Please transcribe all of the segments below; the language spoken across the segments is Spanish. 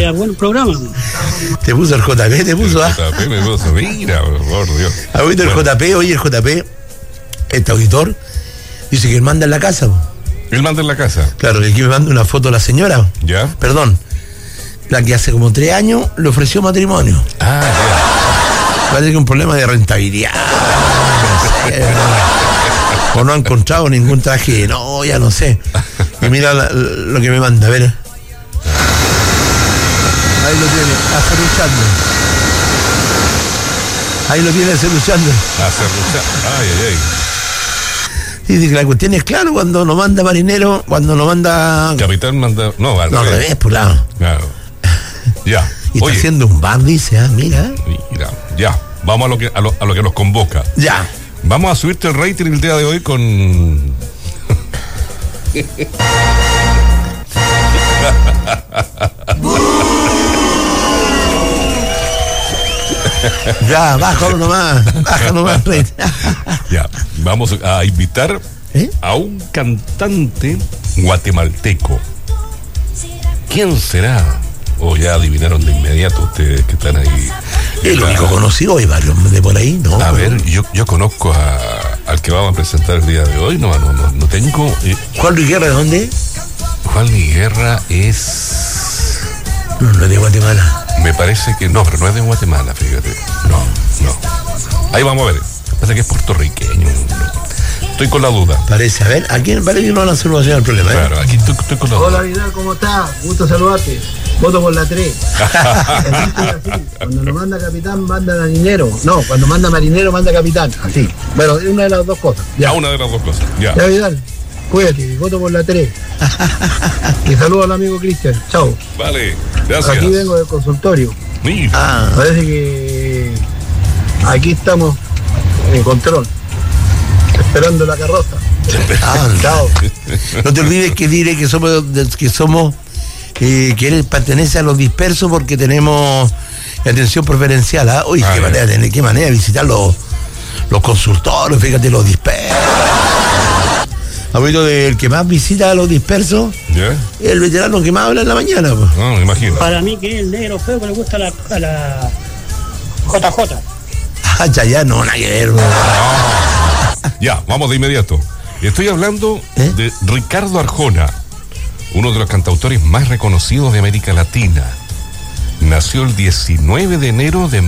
queda buen programa. Te puso el JP, te puso. El JP me puso, mira, por Dios. Ahorita el JP, oye, el JP, este auditor, dice que él manda en la casa. Él manda en la casa. Claro, que aquí me manda una foto la señora. ¿Ya? Perdón. La que hace como 3 años le ofreció matrimonio. Ah, ya. Parece que un problema de rentabilidad. O no ha encontrado ningún traje. No, ya no sé. Y mira lo que me manda, a ver. Ahí lo tiene, acerruchando. Ahí lo tiene acerruchando. Ay, ay, ay. Dice que la cuestión es claro, cuando nos manda marinero, cuando nos manda... Capitán manda... No, al revés, por lado. Claro. Ya. Y está haciendo un bar, dice, mira. Mira, ya. Vamos a lo que nos convoca. Ya. Vamos a subirte el rating el día de hoy con... Ya, bájalo nomás, rey. Ya, vamos a invitar a un cantante guatemalteco. ¿Quién será? O ya adivinaron de inmediato ustedes que están ahí. El único conocido, hay varios de por ahí, ¿no? A ver, yo conozco al que vamos a presentar el día de hoy, no tengo... ¿Juan Luis Guerra de dónde? Juan Luis Guerra es... No es de Guatemala. Me parece que no, pero no es de Guatemala, fíjate. No. Ahí vamos a ver. Parece que es puertorriqueño. Estoy con la duda. Parece, a ver, aquí parece que no van a solucionar el problema. Claro, aquí estoy con la duda. Hola Vidal, ¿cómo estás? Gusto saludarte. Voto por la 3. Así. Cuando nos manda capitán, manda marinero. No, cuando manda marinero, manda capitán. Así. Bueno, es una de las dos cosas. Ya. Una de las dos cosas. Ya Vidal, cuídate, voto por la 3. Y saludo al amigo Cristian. Chao. Vale, gracias. Aquí vengo del consultorio. Mira. Parece que aquí estamos en control, esperando la carroza. Chao. No te olvides que diré que somos que él pertenece a los dispersos porque tenemos atención preferencial. Uy, qué manera de visitar los consultorios, fíjate, los dispersos. Abuelo, del que más visita a los dispersos, el veterano que más habla en la mañana. Pues. No, me imagino. Para mí que es el negro feo que le gusta a la JJ. Ya, no, nada que ver. Ya, vamos de inmediato. Estoy hablando de Ricardo Arjona, uno de los cantautores más reconocidos de América Latina. Nació el 19 de enero de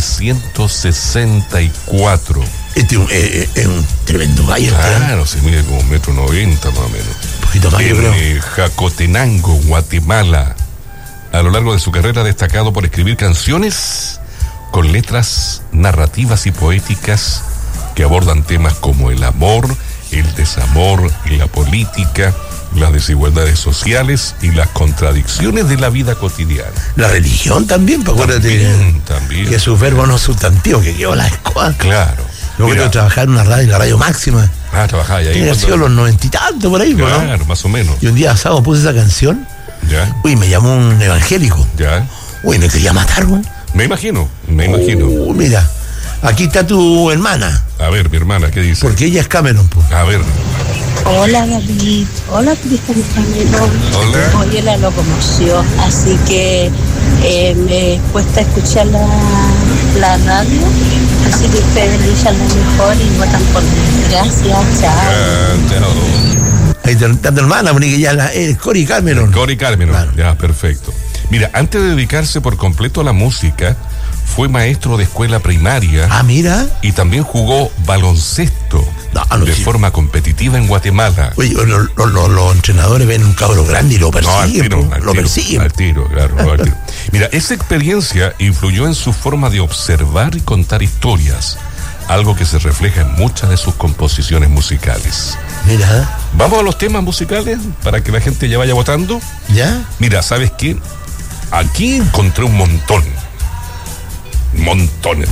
1964. Este es un tremendo gallo. Claro, se mide como 1,90 m más o menos. Un poquito más, yo creo. En Jacotenango, Guatemala. A lo largo de su carrera ha destacado por escribir canciones con letras narrativas y poéticas que abordan temas como el amor, el desamor, la política, las desigualdades sociales y las contradicciones de la vida cotidiana. La religión también, acuérdate. También. Que sus verbos no sustantivos, que quedó la escuadra. Claro. Luego quiero trabajar en una radio, en la radio máxima. Trabajaba ahí. Tiene sido los 90 y tanto por ahí, claro, ¿no? Más o menos. Y un día sábado puse esa canción. Ya. Uy, me llamó un evangélico. Ya. Uy, me quería matar, güey. Me imagino. Mira, aquí está tu hermana. A ver, mi hermana, ¿qué dice? Porque ella es Cameron, pues. A ver. Hola David, hola Cristian Cameron. Hola. Oye la locomoción, así que me cuesta escuchar la radio, así que ustedes elijan lo mejor y votan por mí. Gracias, chao. Ahí está tu hermana, porque ella es Cory Cameron. Cory Cameron, claro. Ya, perfecto. Mira, antes de dedicarse por completo a la música, fue maestro de escuela primaria. Mira. Y también jugó baloncesto de forma competitiva en Guatemala. Oye, los entrenadores ven un cabro grande y lo persiguen. Al tiro. Mira, esa experiencia influyó en su forma de observar y contar historias, algo que se refleja en muchas de sus composiciones musicales. Mira. Vamos a los temas musicales para que la gente ya vaya votando. ¿Ya? Mira, ¿sabes qué? Aquí encontré un montón. Montones.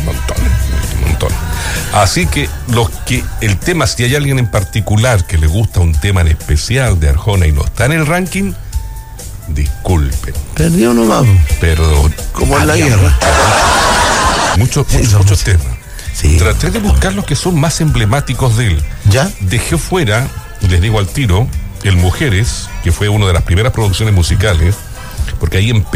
Así que el tema, si hay alguien en particular que le gusta un tema en especial de Arjona y no está en el ranking, disculpen. Perdió nomás. Pero como en la guerra. Muchos temas. Sí. Traté de buscar los que son más emblemáticos de él. ¿Ya? Dejé fuera, les digo al tiro, el Mujeres, que fue una de las primeras producciones musicales, porque ahí